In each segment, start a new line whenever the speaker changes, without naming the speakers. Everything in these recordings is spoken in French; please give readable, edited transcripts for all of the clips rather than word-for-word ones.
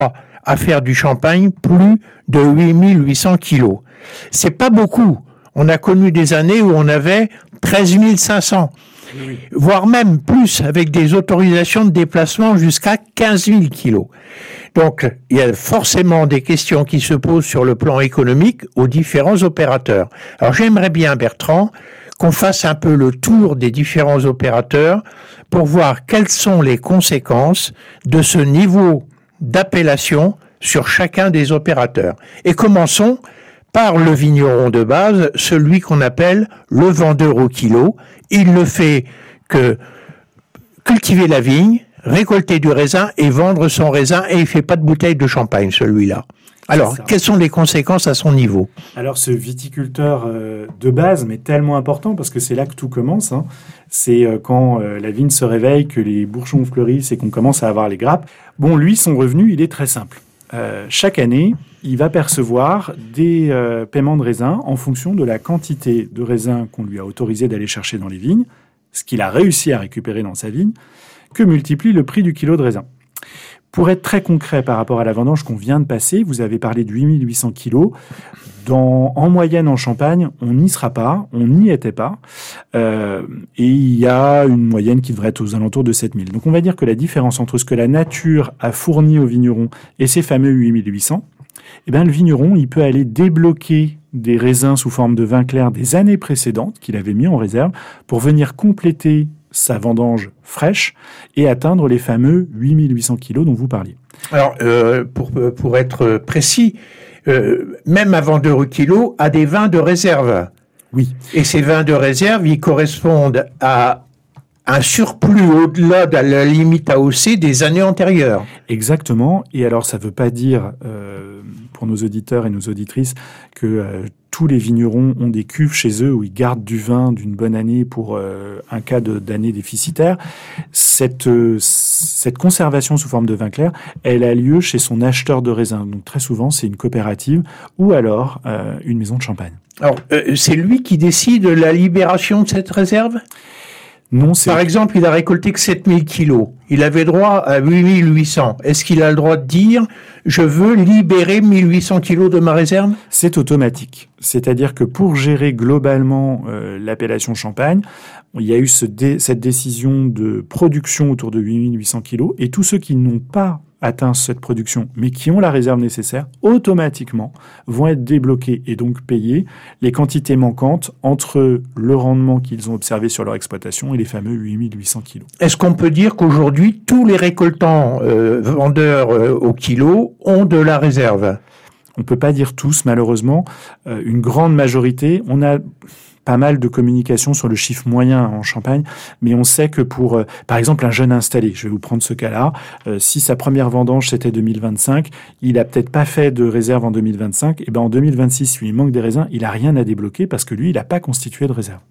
à faire du champagne plus de 8800 kilos. C'est pas beaucoup. On a connu des années où on avait 13 500, voire même plus, avec des autorisations de déplacement jusqu'à 15 000 kilos. Donc, il y a forcément des questions qui se posent sur le plan économique aux différents opérateurs. Alors, j'aimerais bien, Bertrand, qu'on fasse un peu le tour des différents opérateurs pour voir quelles sont les conséquences de ce niveau d'appellation sur chacun des opérateurs. Et commençons par le vigneron de base, celui qu'on appelle le vendeur au kilo. Il ne fait que cultiver la vigne, récolter du raisin et vendre son raisin, et il ne fait pas de bouteille de champagne, celui-là. Alors, quelles sont les conséquences à son niveau ?
Alors, ce viticulteur de base, mais tellement important, parce que c'est là que tout commence, hein, c'est quand la vigne se réveille, que les bourgeons fleurissent et qu'on commence à avoir les grappes. Bon, lui, son revenu, il est très simple. Chaque année, il va percevoir des paiements de raisin en fonction de la quantité de raisin qu'on lui a autorisé d'aller chercher dans les vignes, ce qu'il a réussi à récupérer dans sa vigne, que multiplie le prix du kilo de raisin. Pour être très concret par rapport à la vendange qu'on vient de passer, vous avez parlé de 8800 kilos. En moyenne en Champagne, on n'y sera pas, on n'y était pas. Et il y a une moyenne qui devrait être aux alentours de 7000. Donc on va dire que la différence entre ce que la nature a fourni aux vignerons et ces fameux 8800, eh bien, le vigneron, il peut aller débloquer des raisins sous forme de vin clair des années précédentes qu'il avait mis en réserve pour venir compléter sa vendange fraîche et atteindre les fameux 8800 kilos dont vous parliez.
Alors, pour être précis, même un vendeur au kilo a des vins de réserve.
Oui.
Et ces vins de réserve, ils correspondent à un surplus au-delà de la limite AOC des années antérieures.
Exactement. Et alors, ça ne veut pas dire, pour nos auditeurs et nos auditrices, que tous les vignerons ont des cuves chez eux où ils gardent du vin d'une bonne année pour un cas d'année déficitaire. Cette conservation sous forme de vin clair, elle a lieu chez son acheteur de raisin. Donc, très souvent, c'est une coopérative ou alors une maison de champagne.
Alors, c'est lui qui décide de la libération de cette réserve ?
Non,
Par exemple, il a récolté que 7000 kilos. Il avait droit à 8800. Est-ce qu'il a le droit de dire « je veux libérer 1800 kilos de ma réserve » ?
C'est automatique. C'est-à-dire que pour gérer globalement l'appellation Champagne, il y a eu cette décision de production autour de 8800 kilos et tous ceux qui n'ont pas atteint cette production, mais qui ont la réserve nécessaire, automatiquement vont être débloqués et donc payés les quantités manquantes entre le rendement qu'ils ont observé sur leur exploitation et les fameux 8800 kilos.
Est-ce qu'on peut dire qu'aujourd'hui, tous les récoltants vendeurs au kilo ont de la réserve ?
On ne peut pas dire tous, malheureusement. Une grande majorité, on a pas mal de communication sur le chiffre moyen en Champagne, mais on sait que pour, par exemple, un jeune installé, je vais vous prendre ce cas-là, si sa première vendange c'était 2025, il a peut-être pas fait de réserve en 2025, et ben en 2026, lui, il manque des raisins, il a rien à débloquer parce que lui, il n'a pas constitué de réserve.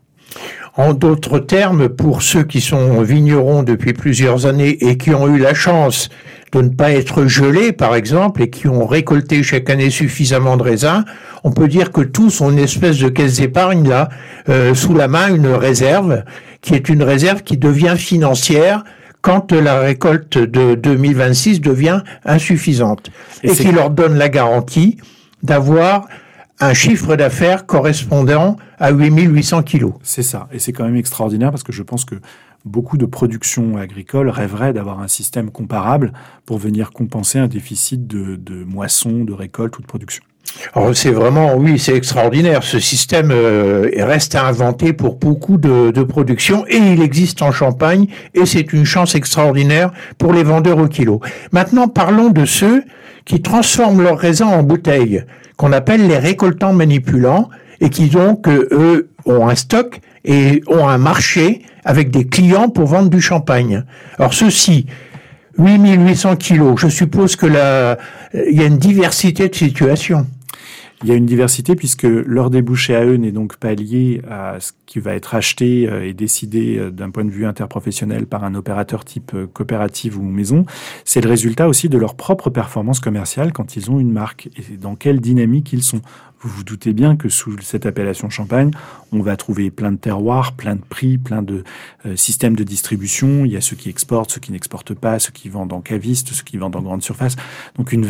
En d'autres termes, pour ceux qui sont vignerons depuis plusieurs années et qui ont eu la chance de ne pas être gelés, par exemple, et qui ont récolté chaque année suffisamment de raisins, on peut dire que tous ont une espèce de caisse d'épargne là, sous la main, une réserve, qui est une réserve qui devient financière quand la récolte de 2026 devient insuffisante, et qui leur donne la garantie d'avoir un chiffre d'affaires correspondant à 8800 kilos.
C'est ça, et c'est quand même extraordinaire parce que je pense que beaucoup de productions agricoles rêveraient d'avoir un système comparable pour venir compenser un déficit de moisson, de récolte ou de production.
Alors c'est vraiment, oui, c'est extraordinaire. Ce système reste à inventer pour beaucoup de productions et il existe en Champagne et c'est une chance extraordinaire pour les vendeurs au kilo. Maintenant, parlons de ceux qui transforment leurs raisins en bouteilles, qu'on appelle les récoltants manipulants et qui donc, eux, ont un stock et ont un marché avec des clients pour vendre du champagne. Alors ceux-ci, 8800 kilos, je suppose que il y a une diversité de situations.
Il y a une diversité puisque leur débouché à eux n'est donc pas lié à ce qui va être acheté et décidé d'un point de vue interprofessionnel par un opérateur type coopérative ou maison. C'est le résultat aussi de leur propre performance commerciale quand ils ont une marque et dans quelle dynamique ils sont. Vous vous doutez bien que sous cette appellation Champagne, on va trouver plein de terroirs, plein de prix, plein de systèmes de distribution. Il y a ceux qui exportent, ceux qui n'exportent pas, ceux qui vendent en caviste, ceux qui vendent en grande surface. Donc une